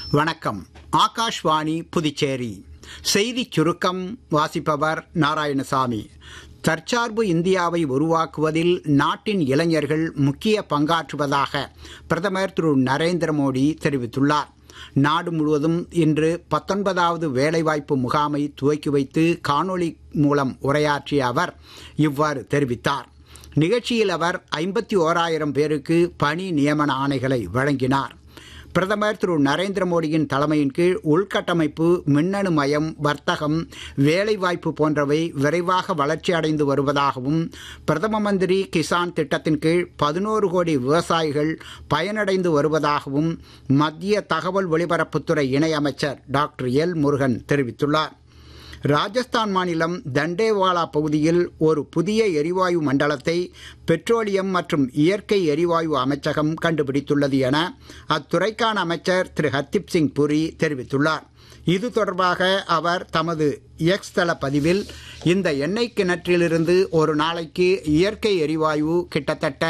வணக்கம். ஆகாஷ்வாணி புதுச்சேரி செய்திச் சுருக்கம் வாசிப்பவர் நாராயணசாமி. தற்சார்பு இந்தியாவை உருவாக்குவதில் நாட்டின் இளைஞர்கள் முக்கிய பங்காற்றுவதாக பிரதமர் திரு நரேந்திர மோடி தெரிவித்துள்ளார். நாடு முழுவதும் இன்று 19வது வேலைவாய்ப்பு முகாமை துவக்கி வைத்து காணொளி மூலம் உரையாற்றிய அவர் இவ்வாறு தெரிவித்தார். நிகழ்ச்சியில் அவர் 51,000 பேருக்கு பணி நியமன ஆணைகளை வழங்கினார். பிரதமர் திரு நரேந்திர மோடியின் தலைமையின் கீழ் உள்கட்டமைப்பு, மின்னணு மயம், வர்த்தகம், வேலைவாய்ப்பு போன்றவை விரைவாக வளர்ச்சி அடைந்து வருவதாகவும், பிரதம மந்திரி கிசான் திட்டத்தின் கீழ் 11 கோடி விவசாயிகள் பயனடைந்து வருவதாகவும் மத்திய தகவல் ஒலிபரப்புத்துறை இணையமைச்சர் டாக்டர் எல் முருகன் தெரிவித்துள்ளார். ராஜஸ்தான் மாநிலம் தண்டேவாலா பகுதியில் ஒரு புதிய எரிவாயு மண்டலத்தை பெட்ரோலியம் மற்றும் இயற்கை எரிவாயு அமைச்சகம் கண்டுபிடித்துள்ளது என அத்துறைக்கான அமைச்சர் திரு ஹர்தீப் சிங் புரி தெரிவித்துள்ளார். இது தொடர்பாக அவர் தமது எக்ஸ் தள பதிவில், இந்த எண்ணெய் கிணற்றிலிருந்து ஒரு நாளைக்கு இயற்கை எரிவாயு கிட்டத்தட்ட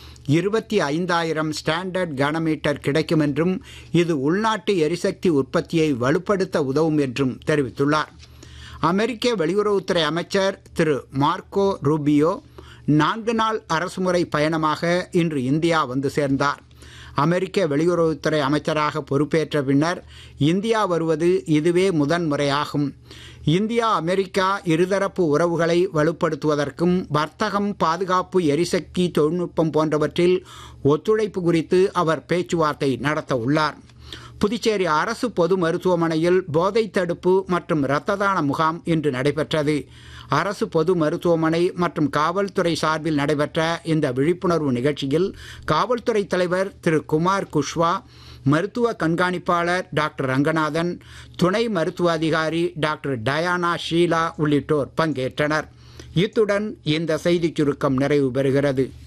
25,000 ஸ்டாண்டர்ட் கனமீட்டர் கிடைக்கும் என்றும், இது உள்நாட்டு எரிசக்தி உற்பத்தியை வலுப்படுத்த உதவும் என்றும் தெரிவித்துள்ளார். அமெரிக்க வெளியுறவுத்துறை அமைச்சர் திரு மார்க்கோ ரூபியோ 4 நாள் அரசுமுறை பயணமாக இன்று இந்தியா வந்து சேர்ந்தார். அமெரிக்க வெளியுறவுத்துறை அமைச்சராக பொறுப்பேற்ற பின்னர் இந்தியா வருவது இதுவே முதன்முறையாகும். இந்தியா அமெரிக்கா இருதரப்பு உறவுகளை வலுப்படுத்துவதற்கும் வர்த்தகம், பாதுகாப்பு, எரிசக்தி, தொழில்நுட்பம் போன்றவற்றில் ஒத்துழைப்பு குறித்து அவர் பேச்சுவார்த்தை நடத்த உள்ளார். புதுச்சேரி அரசு பொது மருத்துவமனையில் போதை தடுப்பு மற்றும் இரத்த தான முகாம் இன்று நடைபெற்றது. அரசு பொது மருத்துவமனை மற்றும் காவல்துறை சார்பில் நடைபெற்ற இந்த விழிப்புணர்வு நிகழ்ச்சியில் காவல்துறை தலைவர் திரு குமார் குஷ்வா, மருத்துவ கண்காணிப்பாளர் டாக்டர் ரங்கநாதன், துணை மருத்துவ அதிகாரி டாக்டர் டயானா ஷீலா உள்ளிட்டோர் பங்கேற்றனர். இத்துடன் இந்த செய்திச் சுருக்கம் நிறைவு பெறுகிறது.